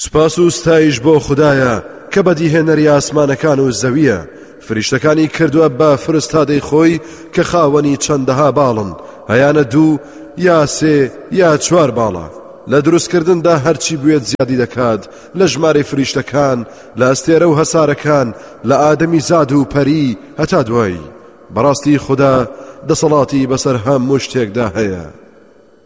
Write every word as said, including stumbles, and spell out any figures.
سوپاس و ستایش بۆ خودایە کە بەدیهێنەری ئاسمانەکان و زەویە، فریشتەکانی کردووە بە فرستادەی خۆی کە خاوەنی چەندەها باڵن، هەیانە دوو یا سێ یا چوار باڵە. لە دروستکردندا هەرچی بوێت زیادی دەکات لە ژمارەی فریشتەکان، لە ئەستێرە و هەسارەکان، لە ئادەمی زاد و پەری هەتا دوایی. بەڕاستی خوددا دەسەڵاتی بەسەر هەموو شتێکدا هەیە.